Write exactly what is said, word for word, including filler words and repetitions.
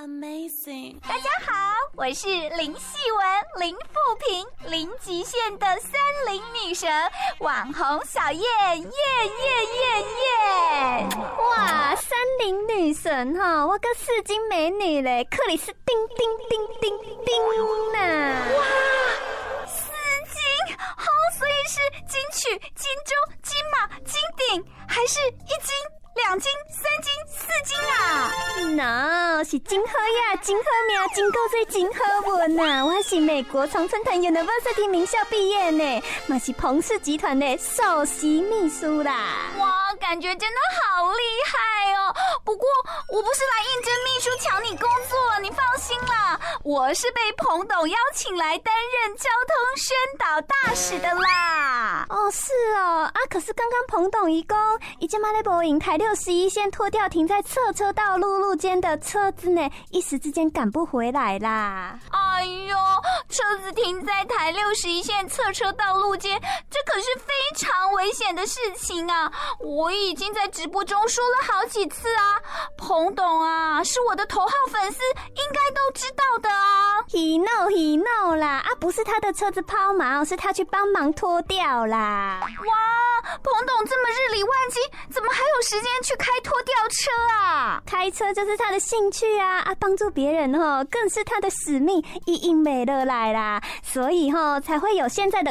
Amazing！ 大家好，我是林细文、林富平、零极限的森林女神，网红小燕，耶耶耶耶！ 哇，森林女神哈，我个四金美女嘞，克里斯汀丁丁丁丁呐！ 哇，四金哦，所以是金曲、金钟、金马、金鼎，还是一金？两金、三金、四金啊 ？No， 是金好呀，金好命，金够最金好运呐！我是美国常春藤 University 名校毕业呢，嘛是彭氏集团的首席秘书啦。 哇，感觉真的好厉害哦！不过我不是来应征秘书抢你工作，你放心啦，我是被彭董邀请来担任交通宣导大使的啦。 哦，是哦，啊，可是刚刚彭董一公已经买了波音台六十一线拖掉停在侧车道路路间的车子呢，一时之间赶不回来啦。 哎呦，车子停在台六十一线侧车道路间，这可是非常危险的事情啊！我已经在直播中说了好几次啊，彭董啊是我的头号粉丝，应该都知道的啊。 He know, he know 啦，啊，不是他的车子抛锚，是他去帮忙拖掉啦。 哇，彭董这么日理万机，怎么还有时间去开拖吊车啊？ 开车就是他的兴趣啊，啊，帮助别人哦，更是他的使命，一应美乐来啦，所以吼才会有现在的